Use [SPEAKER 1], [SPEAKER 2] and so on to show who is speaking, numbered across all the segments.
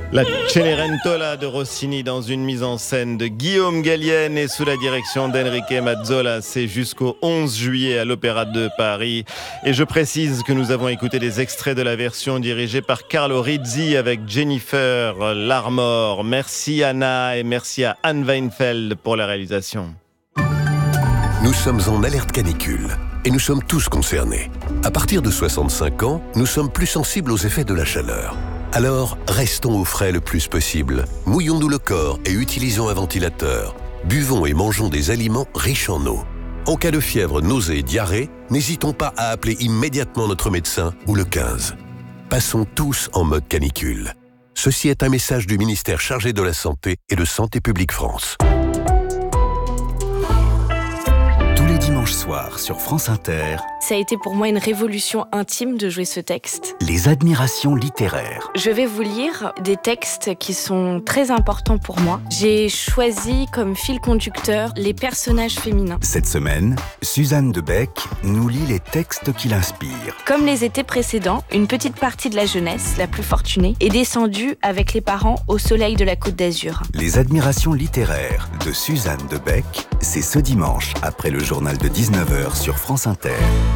[SPEAKER 1] La Cenerentola de Rossini dans une mise en scène de Guillaume Gallienne et sous la direction d'Enrique Mazzola. C'est jusqu'au 11 juillet à l'Opéra de Paris. Et je précise que nous avons écouté des extraits de la version dirigée par Carlo Rizzi avec Jennifer Larmore. Merci Anna et merci à Anne Weinfeld pour la réalisation.
[SPEAKER 2] Nous sommes en alerte canicule et nous sommes tous concernés. À partir de 65 ans, nous sommes plus sensibles aux effets de la chaleur. Alors, restons au frais le plus possible. Mouillons-nous le corps et utilisons un ventilateur. Buvons et mangeons des aliments riches en eau. En cas de fièvre, nausées et diarrhée, n'hésitons pas à appeler immédiatement notre médecin ou le 15. Passons tous en mode canicule. Ceci est un message du ministère chargé de la Santé et de Santé publique France.
[SPEAKER 3] Dimanche soir sur France Inter.
[SPEAKER 4] Ça a été pour moi une révolution intime de jouer ce texte.
[SPEAKER 3] Les admirations littéraires.
[SPEAKER 4] Je vais vous lire des textes qui sont très importants pour moi. J'ai choisi comme fil conducteur les personnages féminins.
[SPEAKER 3] Cette semaine, Suzanne Debec nous lit les textes qui l'inspirent.
[SPEAKER 4] Comme les étés précédents, une petite partie de la jeunesse, la plus fortunée, est descendue avec les parents au soleil de la Côte d'Azur.
[SPEAKER 3] Les admirations littéraires de Suzanne Debec, c'est ce dimanche après le journal de 19h sur France Inter.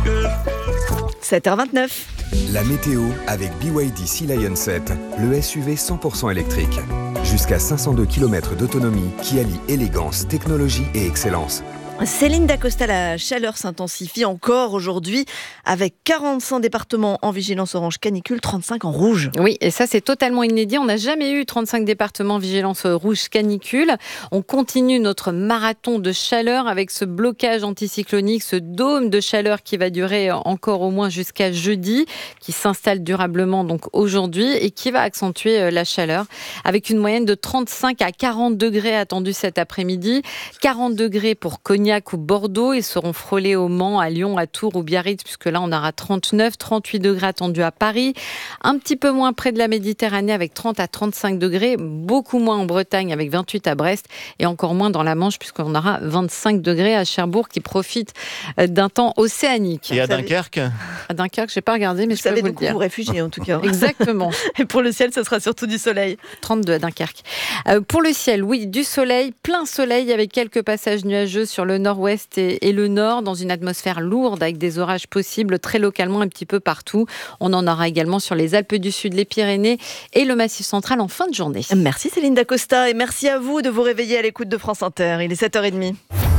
[SPEAKER 5] 7h29.
[SPEAKER 6] La météo avec BYD Sea Lion 7, le SUV 100% électrique. Jusqu'à 502 km d'autonomie qui allie élégance, technologie et excellence.
[SPEAKER 5] Céline Dacosta, la chaleur s'intensifie encore aujourd'hui avec 45 départements en vigilance orange canicule, 35 en rouge.
[SPEAKER 7] Oui, et ça c'est totalement inédit. On n'a jamais eu 35 départements en vigilance rouge canicule. On continue notre marathon de chaleur avec ce blocage anticyclonique, ce dôme de chaleur qui va durer encore au moins jusqu'à jeudi, qui s'installe durablement donc aujourd'hui et qui va accentuer la chaleur avec une moyenne de 35 à 40 degrés attendue cet après-midi. 40 degrés pour Cognac ou Bordeaux, ils seront frôlés au Mans, à Lyon, à Tours ou Biarritz, puisque là on aura 39, 38 degrés attendus à Paris, un petit peu moins près de la Méditerranée avec 30 à 35 degrés, beaucoup moins en Bretagne avec 28 à Brest et encore moins dans la Manche puisqu'on aura 25 degrés à Cherbourg qui profite d'un temps océanique.
[SPEAKER 1] Et à Dunkerque ?
[SPEAKER 7] À Dunkerque, je n'ai pas regardé, mais je peux vous le dire.
[SPEAKER 5] Vous réfugiés en tout cas.
[SPEAKER 7] Exactement.
[SPEAKER 5] Et pour le ciel, ce sera surtout du soleil.
[SPEAKER 7] 32 à Dunkerque. Pour le ciel, oui, du soleil, plein soleil avec quelques passages nuageux sur le nord-ouest et le nord, dans une atmosphère lourde avec des orages possibles très localement un petit peu partout. On en aura également sur les Alpes du Sud, les Pyrénées et le Massif central en fin de journée.
[SPEAKER 5] Merci Céline Dacosta et merci à vous de vous réveiller à l'écoute de France Inter. Il est 7h30.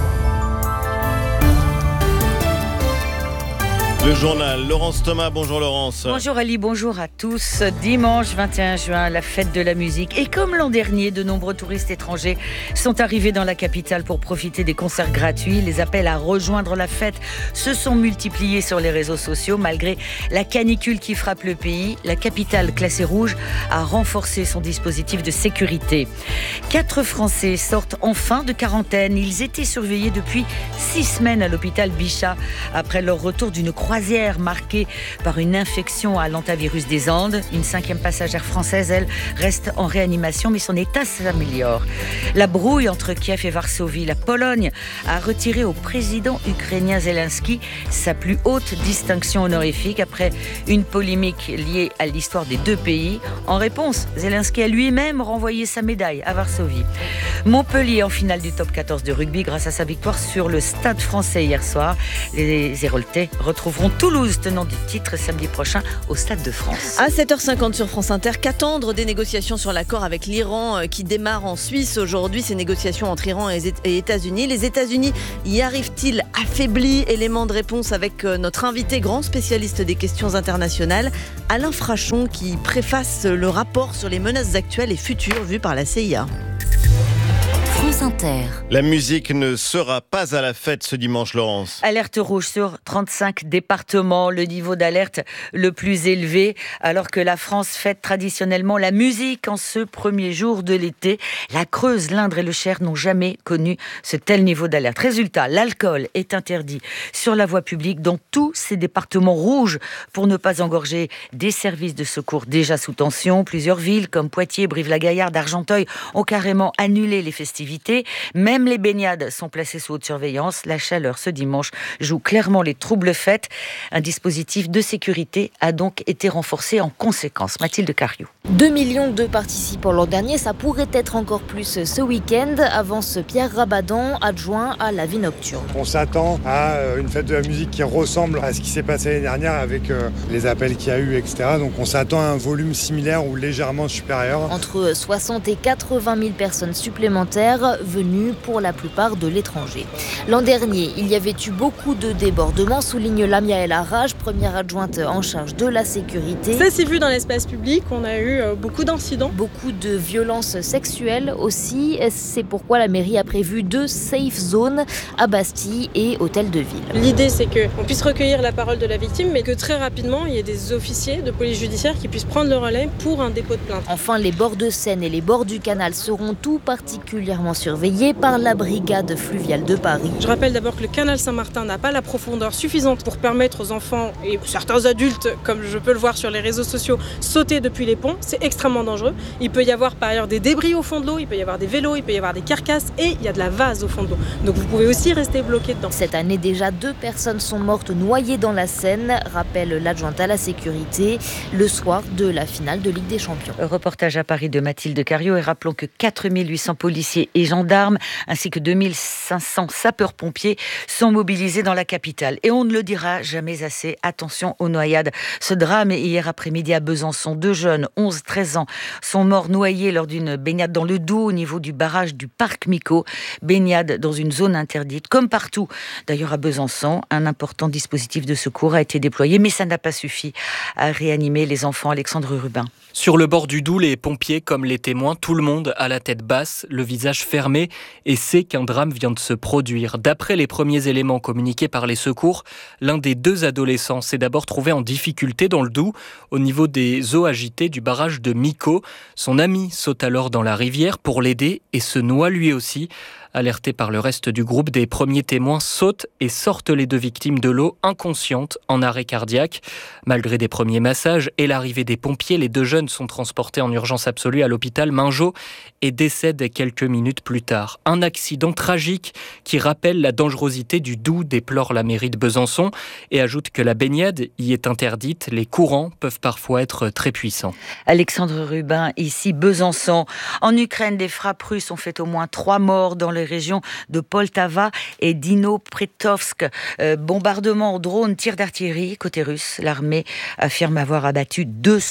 [SPEAKER 1] Le journal, Laurence Thomas, bonjour Laurence.
[SPEAKER 8] Bonjour Ali, bonjour à tous. Dimanche 21 juin, la fête de la musique. Et comme l'an dernier, de nombreux touristes étrangers sont arrivés dans la capitale pour profiter des concerts gratuits. Les appels à rejoindre la fête se sont multipliés sur les réseaux sociaux. Malgré la canicule qui frappe le pays, la capitale classée rouge a renforcé son dispositif de sécurité. 4 Français sortent enfin de quarantaine. Ils étaient surveillés depuis 6 semaines à l'hôpital Bichat après leur retour d'une croisière marquée par une infection à l'hantavirus des Andes. Une 5e passagère française, elle, reste en réanimation, mais son état s'améliore. La brouille entre Kiev et Varsovie. La Pologne a retiré au président ukrainien Zelensky sa plus haute distinction honorifique après une polémique liée à l'histoire des deux pays. En réponse, Zelensky a lui-même renvoyé sa médaille à Varsovie. Montpellier en finale du top 14 de rugby grâce à sa victoire sur le Stade français hier soir. Les Héroltais retrouveront Toulouse, tenant du titre, samedi prochain au Stade de France.
[SPEAKER 5] À 7h50 sur France Inter, qu'attendre des négociations sur l'accord avec l'Iran qui démarre en Suisse aujourd'hui, ces négociations entre Iran et États-Unis. Les États-Unis y arrivent-ils affaiblis? Élément de réponse avec notre invité grand spécialiste des questions internationales, Alain Frachon, qui préface le rapport sur les menaces actuelles et futures vues par la CIA.
[SPEAKER 9] France Inter.
[SPEAKER 1] La musique ne sera pas à la fête ce dimanche, Laurence.
[SPEAKER 8] Alerte rouge sur 35 départements, le niveau d'alerte le plus élevé, alors que la France fête traditionnellement la musique en ce premier jour de l'été. La Creuse, l'Indre et le Cher n'ont jamais connu ce tel niveau d'alerte. Résultat, l'alcool est interdit sur la voie publique dans tous ces départements rouges pour ne pas engorger des services de secours déjà sous tension. Plusieurs villes comme Poitiers, Brive-la-Gaillarde, Argenteuil ont carrément annulé les festivités. limité. Même les baignades sont placées sous haute surveillance. La chaleur ce dimanche joue clairement les troubles faits. Un dispositif de sécurité a donc été renforcé en conséquence. Mathilde Cariou.
[SPEAKER 10] 2 millions de participants l'an dernier, ça pourrait être encore plus ce week-end, avance Pierre Rabadan, adjoint à la vie nocturne.
[SPEAKER 11] On s'attend à une fête de la musique qui ressemble à ce qui s'est passé l'année dernière avec les appels qu'il y a eu, etc. Donc on s'attend à un volume similaire ou légèrement supérieur.
[SPEAKER 10] Entre 60 et 80 000 personnes supplémentaires venues pour la plupart de l'étranger. L'an dernier, il y avait eu beaucoup de débordements, souligne Lamia El Harraj, première adjointe en charge de la sécurité.
[SPEAKER 12] Ça s'est vu dans l'espace public, on a eu beaucoup d'incidents.
[SPEAKER 10] Beaucoup de violences sexuelles aussi. C'est pourquoi la mairie a prévu 2 safe zones à Bastille et Hôtel de Ville.
[SPEAKER 12] L'idée, c'est qu'on puisse recueillir la parole de la victime, mais que très rapidement, il y ait des officiers de police judiciaire qui puissent prendre le relais pour un dépôt de plainte.
[SPEAKER 10] Enfin, les bords de Seine et les bords du canal seront tout particulièrement surveillés par la brigade fluviale de Paris.
[SPEAKER 12] Je rappelle d'abord que le canal Saint-Martin n'a pas la profondeur suffisante pour permettre aux enfants et certains adultes, comme je peux le voir sur les réseaux sociaux, sauter depuis les ponts. C'est extrêmement dangereux. Il peut y avoir par ailleurs des débris au fond de l'eau, il peut y avoir des vélos, il peut y avoir des carcasses et il y a de la vase au fond de l'eau. Donc vous pouvez aussi rester bloqué dedans.
[SPEAKER 10] Cette année, déjà 2 personnes sont mortes noyées dans la Seine, rappelle l'adjointe à la sécurité, le soir de la finale de Ligue des Champions.
[SPEAKER 8] Reportage à Paris de Mathilde Cariou et rappelons que 4800 policiers et gendarmes ainsi que 2500 sapeurs-pompiers sont mobilisés dans la capitale. Et on ne le dira jamais assez, attention aux noyades. Ce drame hier après-midi à Besançon, 2 jeunes, 11-13 ans, sont morts noyés lors d'une baignade dans le Doubs au niveau du barrage du Parc Mico. Baignade dans une zone interdite, comme partout. D'ailleurs à Besançon, un important dispositif de secours a été déployé, mais ça n'a pas suffi à réanimer les enfants. Alexandre Rubin.
[SPEAKER 13] Sur le bord du Doubs, les pompiers, comme les témoins, tout le monde a la tête basse, le visage fermé et sait qu'un drame vient de se produire. D'après les premiers éléments communiqués par les secours, l'un des 2 adolescents s'est d'abord trouvé en difficulté dans le Doubs, au niveau des eaux agitées du barrage de Mico. Son ami saute alors dans la rivière pour l'aider et se noie lui aussi. Alertés par le reste du groupe, des premiers témoins sautent et sortent les 2 victimes de l'eau inconscientes, en arrêt cardiaque. Malgré des premiers massages et l'arrivée des pompiers, les 2 jeunes sont transportés en urgence absolue à l'hôpital Mingeot et décèdent quelques minutes plus tard. Un accident tragique qui rappelle la dangerosité du Doubs, déplore la mairie de Besançon et ajoute que la baignade y est interdite. Les courants peuvent parfois être très puissants.
[SPEAKER 8] Alexandre Rubin, ici Besançon. En Ukraine, des frappes russes ont fait au moins 3 morts dans les régions de Poltava et Dnipropetrovsk. Bombardement au drone, tir d'artillerie côté russe. L'armée affirme avoir abattu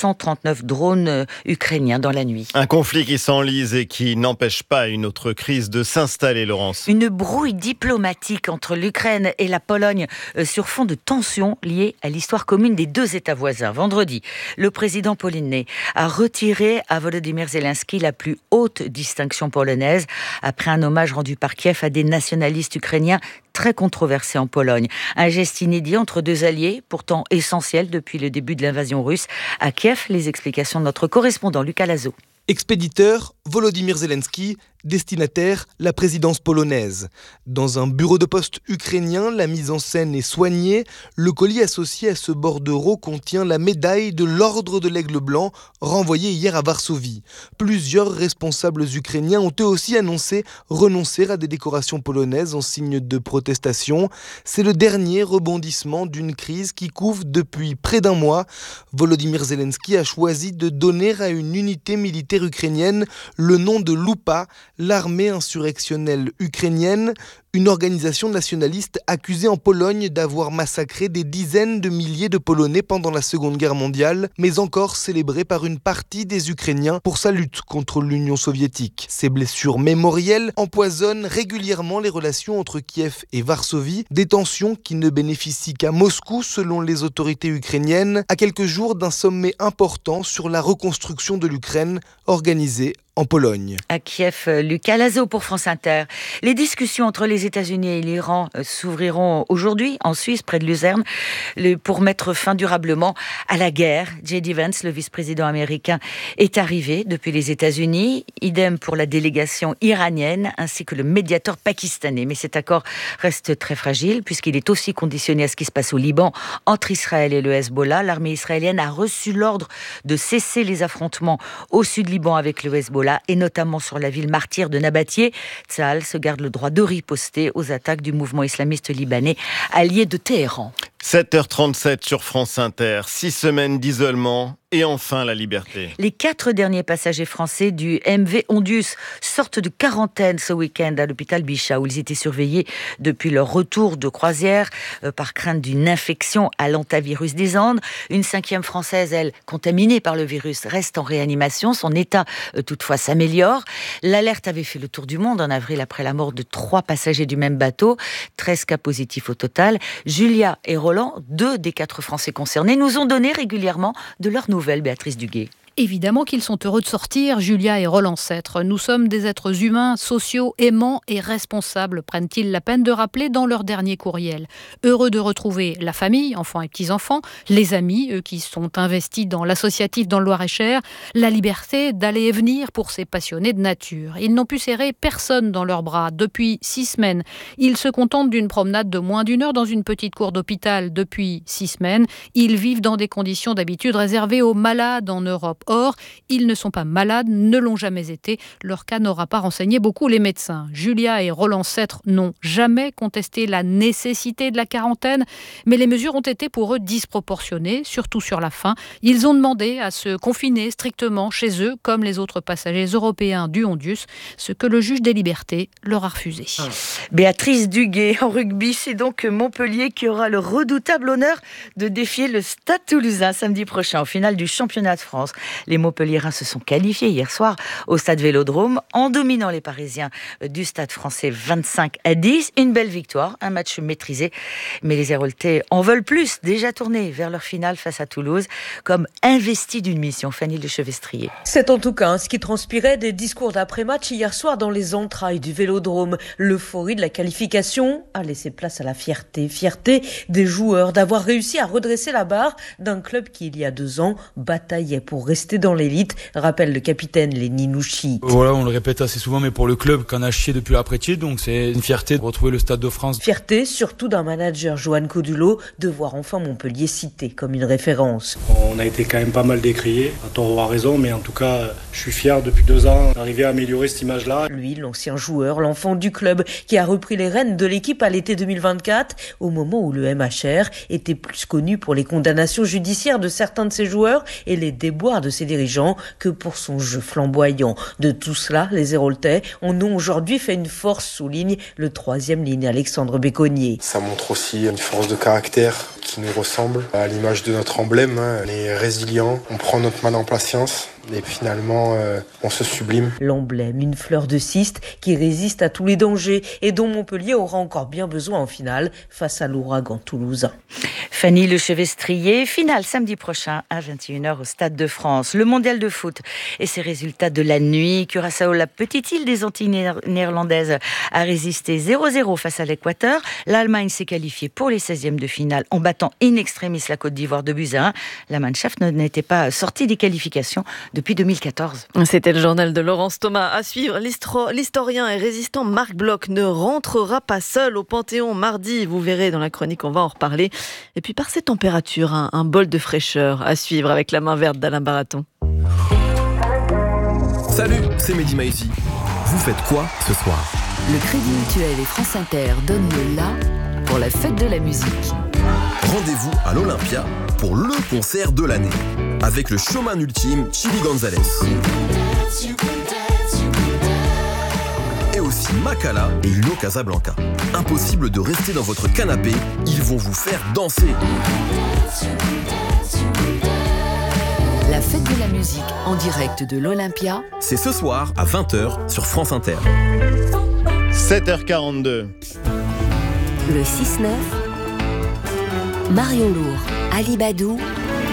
[SPEAKER 8] 239 drones ukrainiens dans la nuit.
[SPEAKER 1] Un conflit qui s'enlise et qui n'empêche pas une autre crise de s'installer, Laurence.
[SPEAKER 8] Une brouille diplomatique entre l'Ukraine et la Pologne sur fond de tensions liées à l'histoire commune des 2 États voisins. Vendredi, le président polonais a retiré à Volodymyr Zelensky la plus haute distinction polonaise après un hommage rendu par Kiev à des nationalistes ukrainiens très controversés en Pologne. Un geste inédit entre 2 alliés, pourtant essentiels depuis le début de l'invasion russe. À Kiev, les explications de notre correspondant Lucas Lazo.
[SPEAKER 14] Expéditeur, Volodymyr Zelensky, destinataire, la présidence polonaise. Dans un bureau de poste ukrainien, la mise en scène est soignée. Le colis associé à ce bordereau contient la médaille de l'Ordre de l'Aigle Blanc, renvoyée hier à Varsovie. Plusieurs responsables ukrainiens ont eux aussi annoncé renoncer à des décorations polonaises en signe de protestation. C'est le dernier rebondissement d'une crise qui couve depuis près d'1 mois. Volodymyr Zelensky a choisi de donner à une unité militaire ukrainienne le nom de Lupa, l'armée insurrectionnelle ukrainienne, une organisation nationaliste accusée en Pologne d'avoir massacré des dizaines de milliers de Polonais pendant la Seconde Guerre mondiale, mais encore célébrée par une partie des Ukrainiens pour sa lutte contre l'Union soviétique. Ces blessures mémorielles empoisonnent régulièrement les relations entre Kiev et Varsovie, des tensions qui ne bénéficient qu'à Moscou selon les autorités ukrainiennes, à quelques jours d'un sommet important sur la reconstruction de l'Ukraine organisé en Pologne.
[SPEAKER 8] À Kiev, Lucas Lazo pour France Inter. Les discussions entre les les États-Unis et l'Iran s'ouvriront aujourd'hui en Suisse, près de Luzerne, pour mettre fin durablement à la guerre. J.D. Vance, le vice-président américain, est arrivé depuis les États-Unis. Idem pour la délégation iranienne ainsi que le médiateur pakistanais. Mais cet accord reste très fragile puisqu'il est aussi conditionné à ce qui se passe au Liban entre Israël et le Hezbollah. L'armée israélienne a reçu l'ordre de cesser les affrontements au sud Liban avec le Hezbollah et notamment sur la ville martyre de Nabatieh. Tsahal se garde le droit de riposter aux attaques du mouvement islamiste libanais allié de Téhéran.
[SPEAKER 1] 7h37 sur France Inter, 6 semaines d'isolement et enfin la liberté.
[SPEAKER 8] Les 4 derniers passagers français du MV Ondius sortent de quarantaine ce week-end à l'hôpital Bichat où ils étaient surveillés depuis leur retour de croisière par crainte d'une infection à l'hantavirus des Andes. Une 5e française, elle, contaminée par le virus, reste en réanimation. Son état, toutefois, s'améliore. L'alerte avait fait le tour du monde en avril après la mort de 3 passagers du même bateau. 13 cas positifs au total. Julia et Roland, 2 des 4 Français concernés, nous ont donné régulièrement de leurs nouvelles. Béatrice Duguay.
[SPEAKER 15] Évidemment qu'ils sont heureux de sortir, Julia et Roland Sêtre. Nous sommes des êtres humains, sociaux, aimants et responsables, prennent-ils la peine de rappeler dans leur dernier courriel. Heureux de retrouver la famille, enfants et petits-enfants, les amis, eux qui sont investis dans l'associatif dans le Loir-et-Cher, la liberté d'aller et venir pour ces passionnés de nature. Ils n'ont pu serrer personne dans leurs bras depuis 6 semaines. Ils se contentent d'une promenade de moins d'1 heure dans une petite cour d'hôpital depuis 6 semaines. Ils vivent dans des conditions d'habitude réservées aux malades en Europe. Or, ils ne sont pas malades, ne l'ont jamais été. Leur cas n'aura pas renseigné beaucoup les médecins. Julia et Roland Sêtre n'ont jamais contesté la nécessité de la quarantaine, mais les mesures ont été pour eux disproportionnées, surtout sur la fin. Ils ont demandé à se confiner strictement chez eux, comme les autres passagers européens du Ondius, ce que le juge des libertés leur a refusé.
[SPEAKER 8] Béatrice Duguay, en rugby, c'est donc Montpellier qui aura le redoutable honneur de défier le Stade Toulousain samedi prochain, au final du championnat de France. Les Montpelliérains se sont qualifiés hier soir au Stade Vélodrome en dominant les Parisiens du Stade français 25-10. Une belle victoire, un match maîtrisé. Mais les Héroltais en veulent plus, déjà tournés vers leur finale face à Toulouse, comme investis d'une mission. Fanny Lechevestrier.
[SPEAKER 16] C'est en tout cas ce qui transpirait des discours d'après-match hier soir dans les entrailles du Vélodrome. L'euphorie de la qualification a laissé place à la fierté. Fierté des joueurs d'avoir réussi à redresser la barre d'un club qui, il y a 2 ans, bataillait pour rester dans l'élite, rappelle le capitaine Lenny Nouchi.
[SPEAKER 17] Voilà, on le répète assez souvent, mais pour le club qu'on a chié depuis l'après-Tir, donc c'est une fierté de retrouver le Stade de France.
[SPEAKER 16] Fierté surtout d'un manager, Johan Codulot, de voir enfin Montpellier cité comme une référence.
[SPEAKER 18] On a été quand même pas mal décrié, à tort ou à raison, mais en tout cas, je suis fier depuis 2 ans d'arriver à améliorer cette image-là.
[SPEAKER 16] Lui, l'ancien joueur, l'enfant du club, qui a repris les rênes de l'équipe à l'été 2024, au moment où le MHR était plus connu pour les condamnations judiciaires de certains de ses joueurs et les déboires de ses dirigeants que pour son jeu flamboyant. De tout cela, les Héroltais en ont aujourd'hui fait une force, souligne le 3e ligne Alexandre Béconnier.
[SPEAKER 19] Ça montre aussi une force de caractère qui nous ressemble à l'image de notre emblème. On est résilient, on prend notre mal en patience. Et finalement, on se sublime.
[SPEAKER 16] L'emblème, une fleur de cyste qui résiste à tous les dangers et dont Montpellier aura encore bien besoin en finale face à l'ouragan toulousain.
[SPEAKER 8] Fanny Lechevestrier, finale samedi prochain à 21h au Stade de France. Le mondial de foot et ses résultats de la nuit. Curaçao, la petite île des Antilles néerlandaises, a résisté 0-0 face à l'Équateur. L'Allemagne s'est qualifiée pour les 16e de finale en battant in extremis la Côte d'Ivoire de buts à 1. La Mannschaft n'était pas sortie des qualifications depuis 2014.
[SPEAKER 5] C'était le journal de Laurence Thomas. À suivre, l'historien et résistant Marc Bloch ne rentrera pas seul au Panthéon mardi. Vous verrez dans la chronique, on va en reparler. Et puis par ces températures, un bol de fraîcheur à suivre avec la main verte d'Alain Baraton.
[SPEAKER 20] Salut, c'est Mehdi Maizi. Vous faites quoi ce soir?
[SPEAKER 9] Le Crédit Mutuel et France Inter donnent le la pour la fête de la musique.
[SPEAKER 20] Rendez-vous à l'Olympia pour le concert de l'année avec le showman ultime Chili Gonzalez. Et aussi Makala et Hugo Casablanca. Impossible de rester dans votre canapé, ils vont vous faire danser.
[SPEAKER 9] La fête de la musique en direct de l'Olympia.
[SPEAKER 20] C'est ce soir à 20h sur France Inter.
[SPEAKER 1] 7h42.
[SPEAKER 9] Le 6-9. Marion Lourd, Ali Badou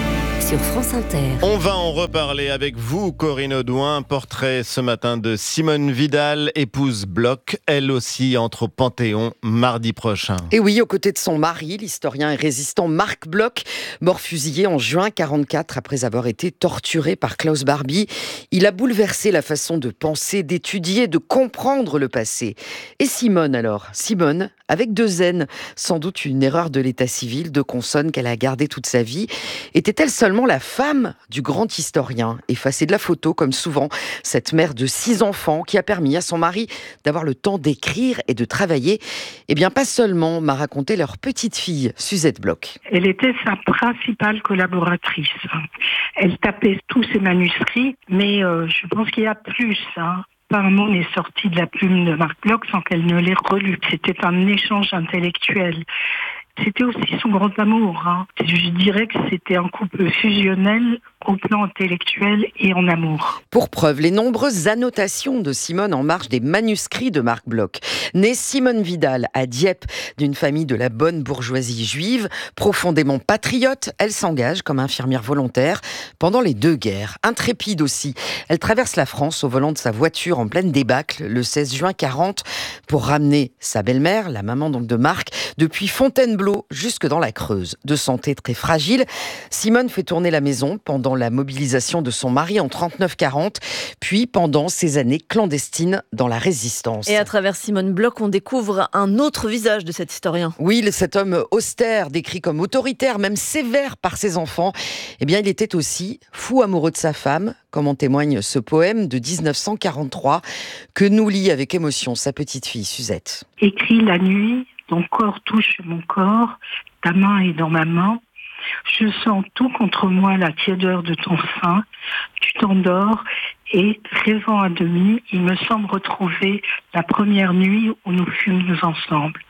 [SPEAKER 9] sur France Inter.
[SPEAKER 1] On va en reparler avec vous, Corinne Audouin. Portrait ce matin de Simone Vidal, épouse Bloch. Elle aussi entre au Panthéon mardi prochain.
[SPEAKER 21] Et oui, aux côtés de son mari, l'historien et résistant Marc Bloch, mort fusillé en juin 1944 après avoir été torturé par Klaus Barbie. Il a bouleversé la façon de penser, d'étudier, de comprendre le passé. Et Simone alors ? Simone, avec 2 N, sans doute une erreur de l'état civil, 2 consonnes qu'elle a gardées toute sa vie. Était-elle seulement la femme du grand historien, effacée de la photo comme souvent, cette mère de 6 enfants qui a permis à son mari d'avoir le temps d'écrire et de travailler? Eh bien pas seulement, m'a raconté leur petite fille, Suzette Bloch.
[SPEAKER 22] Elle était sa principale collaboratrice. Elle tapait tous ses manuscrits, mais je pense qu'il y a plus. Pas un mot n'est sorti de la plume de Marc Bloch sans qu'elle ne l'ait relu. C'était un échange intellectuel. C'était aussi son grand amour. Je dirais que c'était un couple fusionnel au plan intellectuel et en amour.
[SPEAKER 21] Pour preuve, les nombreuses annotations de Simone en marge des manuscrits de Marc Bloch. Née Simone Vidal à Dieppe, d'une famille de la bonne bourgeoisie juive, profondément patriote, elle s'engage comme infirmière volontaire pendant les 2 guerres. Intrépide aussi, elle traverse la France au volant de sa voiture en pleine débâcle le 16 juin 1940 pour ramener sa belle-mère, la maman donc de Marc, depuis Fontainebleau jusque dans la Creuse. De santé très fragile, Simone fait tourner la maison pendant la mobilisation de son mari en 39-40, puis pendant ses années clandestines dans la résistance.
[SPEAKER 5] Et à travers Simone Bloch, on découvre un autre visage de cet historien.
[SPEAKER 21] Oui, cet homme austère, décrit comme autoritaire, même sévère par ses enfants, eh bien il était aussi fou amoureux de sa femme, comme en témoigne ce poème de 1943 que nous lit avec émotion sa petite fille Suzette.
[SPEAKER 22] Écrit la nuit, ton corps touche mon corps, ta main est dans ma main. Je sens tout contre moi la tiédeur de ton sein. Tu t'endors et, rêvant à demi, il me semble retrouver la première nuit où nous fûmes ensemble.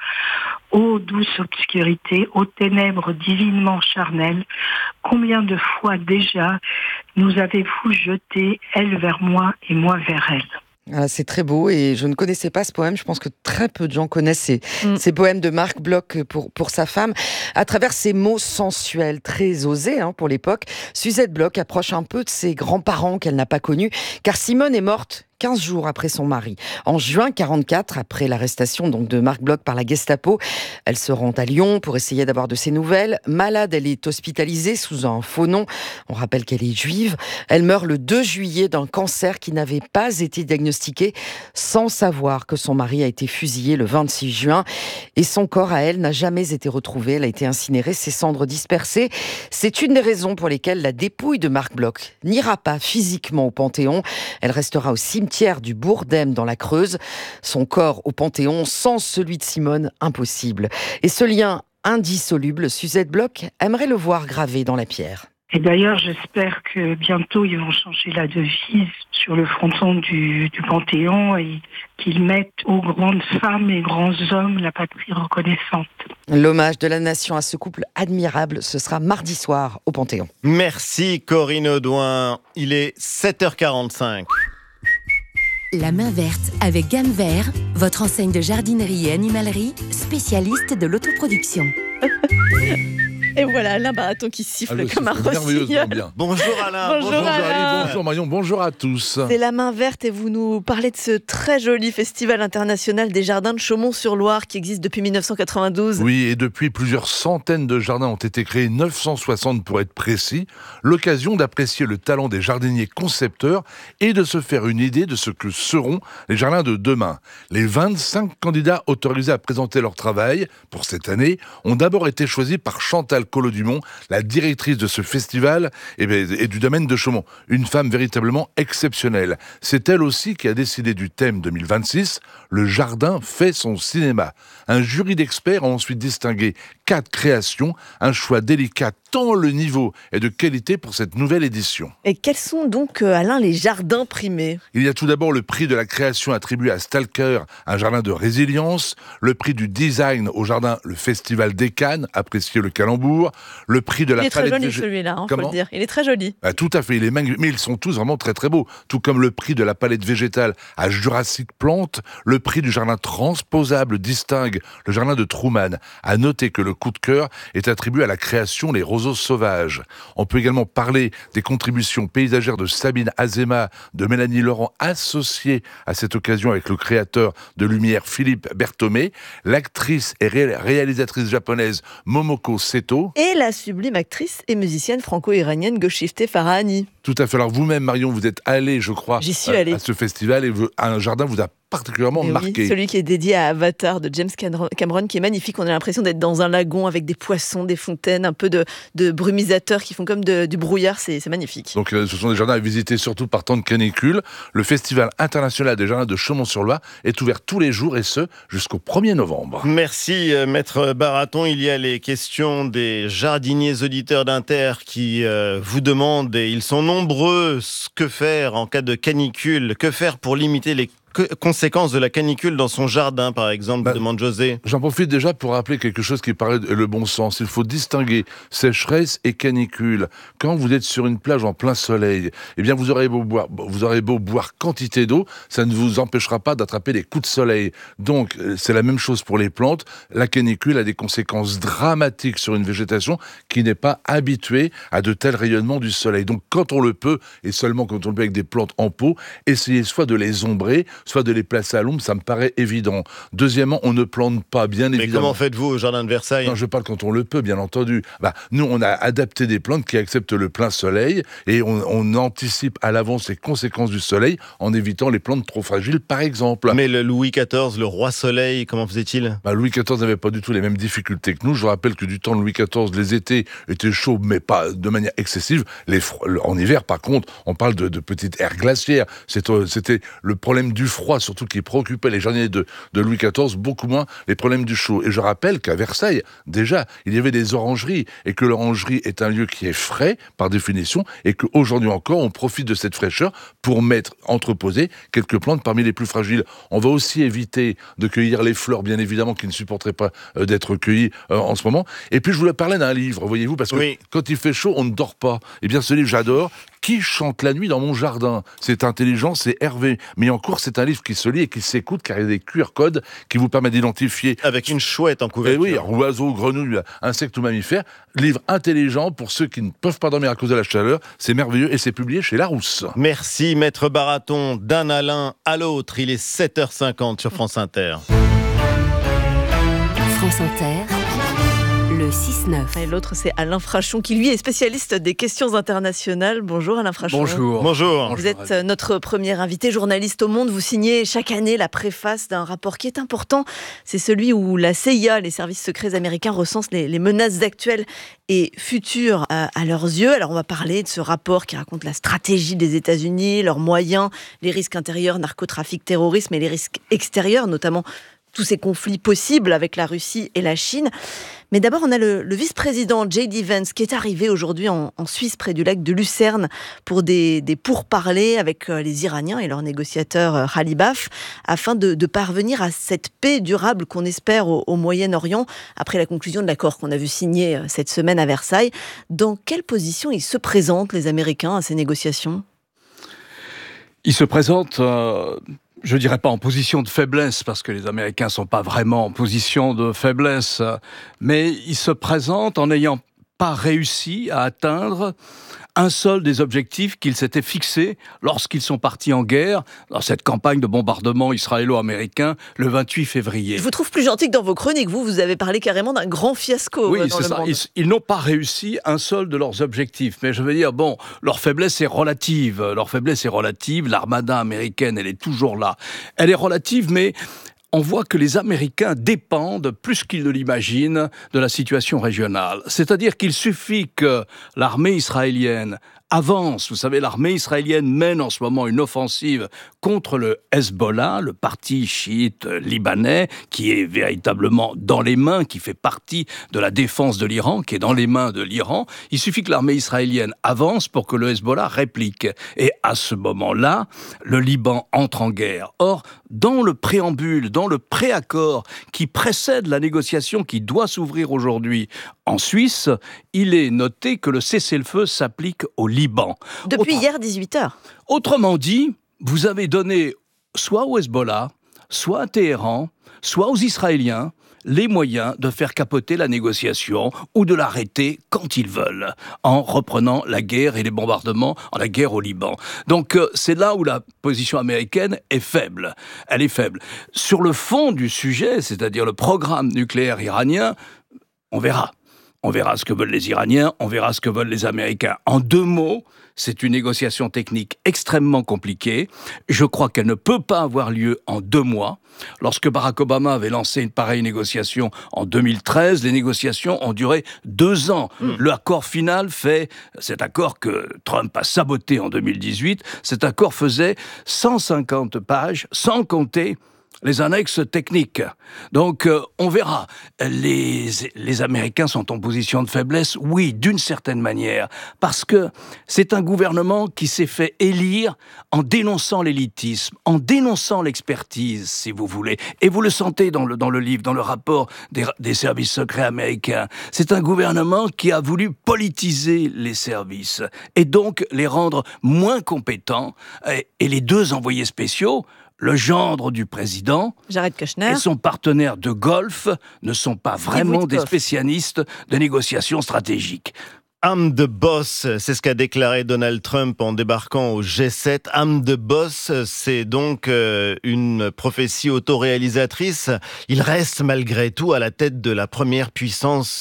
[SPEAKER 22] Ô douce obscurité, ô ténèbres divinement charnelles, combien de fois déjà nous avez-vous jeté, elle vers moi et moi vers elle.
[SPEAKER 21] Ah, c'est très beau et je ne connaissais pas ce poème. Je pense que très peu de gens connaissent ces poèmes de Marc Bloch pour sa femme. À travers ces mots sensuels, très osés pour l'époque, Suzette Bloch approche un peu de ses grands-parents qu'elle n'a pas connus, car Simone est morte 15 jours après son mari. En juin 1944, après l'arrestation donc de Marc Bloch par la Gestapo, elle se rend à Lyon pour essayer d'avoir de ses nouvelles. Malade, elle est hospitalisée sous un faux nom. On rappelle qu'elle est juive. Elle meurt le 2 juillet d'un cancer qui n'avait pas été diagnostiqué, sans savoir que son mari a été fusillé le 26 juin. Et son corps à elle n'a jamais été retrouvé. Elle a été incinérée, ses cendres dispersées. C'est une des raisons pour lesquelles la dépouille de Marc Bloch n'ira pas physiquement au Panthéon. Elle restera au cimetière du Bourdem dans la Creuse. Son corps au Panthéon sans celui de Simone, impossible. Et ce lien indissoluble, Suzette Bloch aimerait le voir gravé dans la pierre.
[SPEAKER 22] Et d'ailleurs, j'espère que bientôt, ils vont changer la devise sur le fronton du Panthéon et qu'ils mettent aux grandes femmes et grands hommes la patrie reconnaissante.
[SPEAKER 21] L'hommage de la nation à ce couple admirable, ce sera mardi soir au Panthéon.
[SPEAKER 1] Merci Corinne Audouin. Il est 7h45.
[SPEAKER 9] La main verte avec Gamme Vert, votre enseigne de jardinerie et animalerie, spécialiste de l'autoproduction.
[SPEAKER 5] Et voilà Alain Baraton qui siffle comme un rossignol.
[SPEAKER 1] Bonjour Alain.
[SPEAKER 5] Bonjour Alain.
[SPEAKER 23] Bonjour Marion, bonjour à tous.
[SPEAKER 5] C'est la main verte et vous nous parlez de ce très joli festival international des jardins de Chaumont-sur-Loire qui existe depuis 1992.
[SPEAKER 23] Oui, et depuis plusieurs centaines de jardins ont été créés, 960 pour être précis. L'occasion d'apprécier le talent des jardiniers concepteurs et de se faire une idée de ce que seront les jardins de demain. Les 25 candidats autorisés à présenter leur travail pour cette année ont d'abord été choisis par Chantal Collot-Dumont, la directrice de ce festival et du domaine de Chaumont. Une femme véritablement exceptionnelle. C'est elle aussi qui a décidé du thème 2026, le jardin fait son cinéma. Un jury d'experts a ensuite distingué 4 créations, un choix délicat tant le niveau est de qualité pour cette nouvelle édition.
[SPEAKER 5] Et quels sont donc, Alain, les jardins primés ?
[SPEAKER 23] Il y a tout d'abord le prix de la création attribué à Stalker, un jardin de résilience, le prix du design au jardin, le Festival des Cannes, apprécié le Calembour, Strasbourg, le prix de la
[SPEAKER 5] palette végétale. Il est très joli celui-là, faut le dire. Il est très joli.
[SPEAKER 23] Tout à fait, mais ils sont tous vraiment très très beaux. Tout comme le prix de la palette végétale à Jurassic Plant, le prix du jardin transposable distingue le jardin de Truman. À noter que le coup de cœur est attribué à la création Les Roseaux Sauvages. On peut également parler des contributions paysagères de Sabine Azema, de Mélanie Laurent, associée à cette occasion avec le créateur de Lumière Philippe Berthomé, l'actrice et réalisatrice japonaise Momoko Seto
[SPEAKER 5] et la sublime actrice et musicienne franco-iranienne Golshifteh Farahani.
[SPEAKER 23] Tout à fait. Alors vous-même, Marion, vous êtes allée, je crois, à ce festival et un jardin vous a particulièrement marqué.
[SPEAKER 5] Oui, celui qui est dédié à Avatar de James Cameron, qui est magnifique. On a l'impression d'être dans un lagon avec des poissons, des fontaines, un peu de brumisateurs qui font comme du brouillard. C'est magnifique.
[SPEAKER 23] Donc ce sont des jardins à visiter surtout par temps de canicule. Le Festival international des jardins de Chaumont-sur-Loire est ouvert tous les jours et ce, jusqu'au 1er novembre.
[SPEAKER 1] Merci, Maître Baraton. Il y a les questions des jardiniers auditeurs d'Inter qui vous demandent, et ils sont nombreux, que faire en cas de canicule, que faire pour limiter les conséquences de la canicule dans son jardin, par exemple, demande José.
[SPEAKER 23] J'en profite déjà pour rappeler quelque chose qui paraît le bon sens. Il faut distinguer sécheresse et canicule. Quand vous êtes sur une plage en plein soleil, eh bien vous aurez beau boire quantité d'eau, ça ne vous empêchera pas d'attraper des coups de soleil. Donc c'est la même chose pour les plantes. La canicule a des conséquences dramatiques sur une végétation qui n'est pas habituée à de tels rayonnements du soleil. Donc quand on le peut, et seulement quand on le peut avec des plantes en pot, essayez soit de les ombrer, soit de les placer à l'ombre, ça me paraît évident. Deuxièmement, on ne plante pas, bien évidemment.
[SPEAKER 1] Mais comment faites-vous au jardin de Versailles ?
[SPEAKER 23] Non, je parle quand on le peut, bien entendu. Nous, on a adapté des plantes qui acceptent le plein soleil et on anticipe à l'avance les conséquences du soleil en évitant les plantes trop fragiles, par exemple.
[SPEAKER 1] Mais le Louis XIV, le roi soleil, comment faisait-il ?
[SPEAKER 23] Louis XIV n'avait pas du tout les mêmes difficultés que nous. Je rappelle que du temps de Louis XIV, les étés étaient chauds, mais pas de manière excessive. En hiver, par contre, on parle de petites aires glaciaires. C'était le problème du froid, surtout qui préoccupait les jardiniers de Louis XIV, beaucoup moins les problèmes du chaud. Et je rappelle qu'à Versailles, déjà, il y avait des orangeries, et que l'orangerie est un lieu qui est frais, par définition, et qu'aujourd'hui encore, on profite de cette fraîcheur pour entreposer quelques plantes parmi les plus fragiles. On va aussi éviter de cueillir les fleurs, bien évidemment, qui ne supporteraient pas d'être cueillies en ce moment. Et puis, je voulais parler d'un livre, voyez-vous, parce que quand il fait chaud, on ne dort pas. Eh bien, ce livre, j'adore. Qui chante la nuit dans mon jardin ? C'est intelligent, c'est Hervé. Mais en cours, c'est un livre qui se lit et qui s'écoute car il y a des QR codes qui vous permettent d'identifier.
[SPEAKER 1] Avec une chouette en couverture.
[SPEAKER 23] Et oui, oiseaux, grenouilles, insectes ou mammifères. Livre intelligent pour ceux qui ne peuvent pas dormir à cause de la chaleur. C'est merveilleux et c'est publié chez Larousse.
[SPEAKER 1] Merci, Maître Baraton. D'un Alain à l'autre, il est 7h50 sur France Inter.
[SPEAKER 9] France Inter. Le 6-9.
[SPEAKER 5] Et l'autre, c'est Alain Frachon, qui lui est spécialiste des questions internationales. Bonjour Alain Frachon.
[SPEAKER 1] Bonjour.
[SPEAKER 5] Vous êtes notre premier invité, journaliste au Monde. Vous signez chaque année la préface d'un rapport qui est important. C'est celui où la CIA, les services secrets américains, recensent les menaces actuelles et futures à leurs yeux. Alors on va parler de ce rapport qui raconte la stratégie des États-Unis, leurs moyens, les risques intérieurs, narcotrafic, terrorisme et les risques extérieurs, notamment tous ces conflits possibles avec la Russie et la Chine. Mais d'abord, on a le vice-président J.D. Vance qui est arrivé aujourd'hui en Suisse, près du lac de Lucerne, pour des pourparlers avec les Iraniens et leur négociateur Khalibaf, afin de parvenir à cette paix durable qu'on espère au Moyen-Orient, après la conclusion de l'accord qu'on a vu signer cette semaine à Versailles. Dans quelle position ils se présentent, les Américains, à ces négociations ?
[SPEAKER 2] Ils se présentent... je ne dirais pas en position de faiblesse, parce que les Américains ne sont pas vraiment en position de faiblesse, mais ils se présentent en n'ayant pas réussi à atteindre un seul des objectifs qu'ils s'étaient fixés lorsqu'ils sont partis en guerre dans cette campagne de bombardement israélo-américain le 28 février.
[SPEAKER 5] Je vous trouve plus gentil que dans vos chroniques. Vous avez parlé carrément d'un grand fiasco.
[SPEAKER 2] Oui,
[SPEAKER 5] dans
[SPEAKER 2] c'est
[SPEAKER 5] le
[SPEAKER 2] ça.
[SPEAKER 5] monde.
[SPEAKER 2] Ils n'ont pas réussi un seul de leurs objectifs. Mais je veux dire, leur faiblesse est relative. L'armada américaine, elle est toujours là. Elle est relative, mais... on voit que les Américains dépendent, plus qu'ils ne l'imaginent, de la situation régionale. C'est-à-dire qu'il suffit que l'armée israélienne avance. Vous savez, l'armée israélienne mène en ce moment une offensive contre le Hezbollah, le parti chiite libanais, qui est véritablement dans les mains, qui fait partie de la défense de l'Iran, qui est dans les mains de l'Iran. Il suffit que l'armée israélienne avance pour que le Hezbollah réplique. Et à ce moment-là, le Liban entre en guerre. Or, dans le préambule, dans le préaccord qui précède la négociation qui doit s'ouvrir aujourd'hui en Suisse, il est noté que le cessez-le-feu s'applique au Liban.
[SPEAKER 5] Depuis hier 18h.
[SPEAKER 2] Autrement dit, vous avez donné soit au Hezbollah, soit à Téhéran, soit aux Israéliens les moyens de faire capoter la négociation ou de l'arrêter quand ils veulent, en reprenant la guerre et les bombardements en la guerre au Liban. Donc c'est là où la position américaine est faible. Elle est faible. Sur le fond du sujet, c'est-à-dire le programme nucléaire iranien, on verra. On verra ce que veulent les Iraniens, on verra ce que veulent les Américains. En 2 mots, c'est une négociation technique extrêmement compliquée. Je crois qu'elle ne peut pas avoir lieu en 2 mois. Lorsque Barack Obama avait lancé une pareille négociation en 2013, les négociations ont duré 2 ans. L'accord final fait, cet accord que Trump a saboté en 2018, cet accord faisait 150 pages, sans compter les annexes techniques. Donc, on verra. Les Américains sont en position de faiblesse, oui, d'une certaine manière, parce que c'est un gouvernement qui s'est fait élire en dénonçant l'élitisme, en dénonçant l'expertise, si vous voulez. Et vous le sentez dans le livre, dans le rapport des services secrets américains. C'est un gouvernement qui a voulu politiser les services et donc les rendre moins compétents. Et les 2 envoyés spéciaux, le gendre du président
[SPEAKER 5] Jared Kushner
[SPEAKER 2] et son partenaire de golf ne sont pas vraiment des spécialistes de négociations stratégiques.
[SPEAKER 1] I'm the boss, c'est ce qu'a déclaré Donald Trump en débarquant au G7. I'm the boss, c'est donc une prophétie autoréalisatrice. Il reste malgré tout à la tête de la première puissance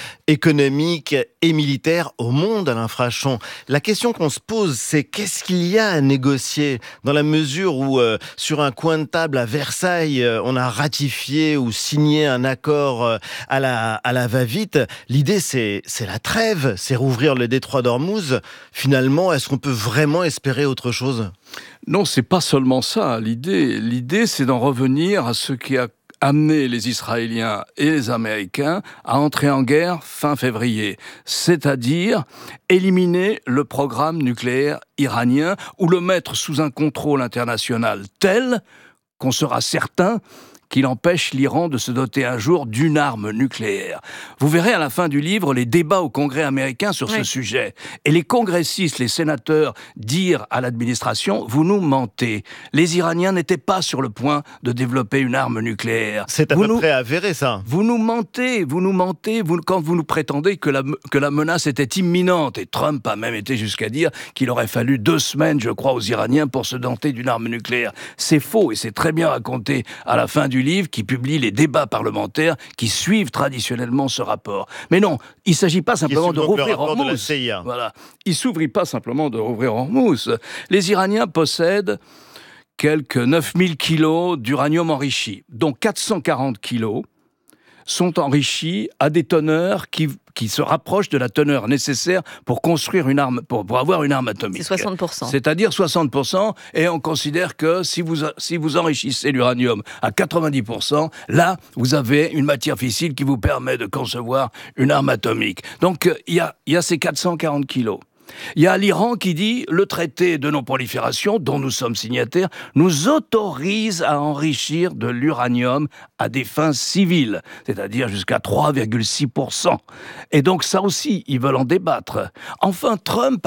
[SPEAKER 1] économique et militaire au monde, Alain Frachon. La question qu'on se pose, c'est qu'est-ce qu'il y a à négocier dans la mesure où sur un coin de table à Versailles, on a ratifié ou signé un accord à la va-vite. L'idée, c'est la trêve. C'est rouvrir le détroit d'Ormuz. Finalement, est-ce qu'on peut vraiment espérer autre chose ?
[SPEAKER 2] Non, c'est pas seulement ça. L'idée, c'est d'en revenir à ce qui a amené les Israéliens et les Américains à entrer en guerre fin février. C'est-à-dire éliminer le programme nucléaire iranien ou le mettre sous un contrôle international tel qu'on sera certain qu'il empêche l'Iran de se doter un jour d'une arme nucléaire. Vous verrez à la fin du livre les débats au Congrès américain sur ce sujet. Et les congressistes, les sénateurs dirent à l'administration « Vous nous mentez. Les Iraniens n'étaient pas sur le point de développer une arme nucléaire. »
[SPEAKER 1] C'est à peu près avéré, ça.
[SPEAKER 2] Vous nous mentez quand vous nous prétendez que la menace était imminente. Et Trump a même été jusqu'à dire qu'il aurait fallu 2 semaines, je crois, aux Iraniens pour se doter d'une arme nucléaire. C'est faux et c'est très bien raconté à la fin du livre qui publie les débats parlementaires qui suivent traditionnellement ce rapport. Mais non, il ne s'agit pas simplement de rouvrir Hormuz. Voilà. Il ne s'ouvrit pas simplement de rouvrir Hormuz. Les Iraniens possèdent quelques 9000 kilos d'uranium enrichi, dont 440 kilos sont enrichis à des teneurs qui se rapprochent de la teneur nécessaire pour construire une arme, pour avoir une arme atomique.
[SPEAKER 5] C'est 60%.
[SPEAKER 2] C'est-à-dire 60%, et on considère que si vous enrichissez l'uranium à 90%, là, vous avez une matière fissile qui vous permet de concevoir une arme atomique. Donc, il y a ces 440 kilos. Il y a l'Iran qui dit « Le traité de non-prolifération, dont nous sommes signataires, nous autorise à enrichir de l'uranium à des fins civiles, c'est-à-dire jusqu'à 3,6%. » Et donc ça aussi, ils veulent en débattre. Enfin, Trump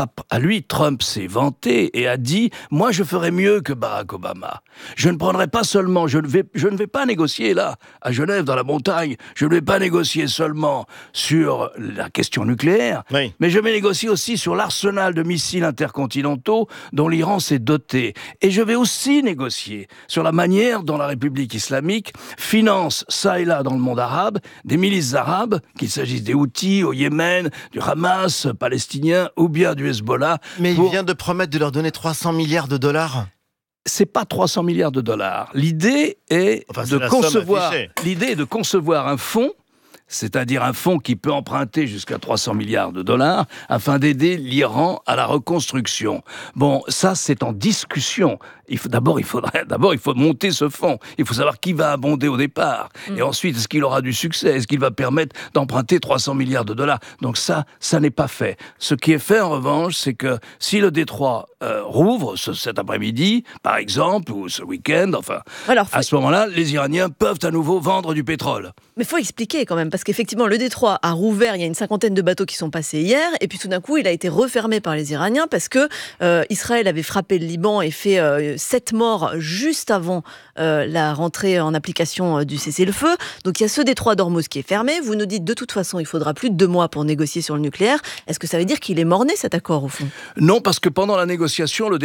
[SPEAKER 2] s'est vanté et a dit « Moi, je ferai mieux que Barack Obama. Je ne prendrai pas seulement, je ne vais pas négocier là, à Genève, dans la montagne, je ne vais pas négocier seulement sur la question nucléaire, mais je vais négocier aussi sur l'arsenal de missiles intercontinentaux dont l'Iran s'est doté. Et je vais aussi négocier sur la manière dont la République islamique finance, ça et là dans le monde arabe, des milices arabes, qu'il s'agisse des Houthis au Yémen, du Hamas palestinien ou bien du Hezbollah.
[SPEAKER 1] Mais il vient de promettre de leur donner 300 milliards de dollars.
[SPEAKER 2] C'est pas 300 milliards de dollars. L'idée est de concevoir un fonds c'est-à-dire un fonds qui peut emprunter jusqu'à 300 milliards de dollars afin d'aider l'Iran à la reconstruction. Bon, ça c'est en discussion. D'abord, il faut monter ce fonds. Il faut savoir qui va abonder au départ. Et ensuite, est-ce qu'il aura du succès? Est-ce qu'il va permettre d'emprunter 300 milliards de dollars? Donc ça n'est pas fait. Ce qui est fait, en revanche, c'est que si le détroit rouvre cet après-midi, par exemple, ou ce week-end, à ce moment-là, les Iraniens peuvent à nouveau vendre du pétrole.
[SPEAKER 5] Mais il faut expliquer quand même, parce qu'effectivement, le détroit a rouvert, il y a une 50aine de bateaux qui sont passés hier, et puis tout d'un coup, il a été refermé par les Iraniens, parce que Israël avait frappé le Liban et fait 7 morts juste avant la rentrée en application du cessez-le-feu. Donc il y a ce détroit d'Ormuz qui est fermé. Vous nous dites, de toute façon, il faudra plus de 2 mois pour négocier sur le nucléaire. Est-ce que ça veut dire qu'il est mort-né, cet accord, au fond?
[SPEAKER 2] Non, parce que pendant la négociation, le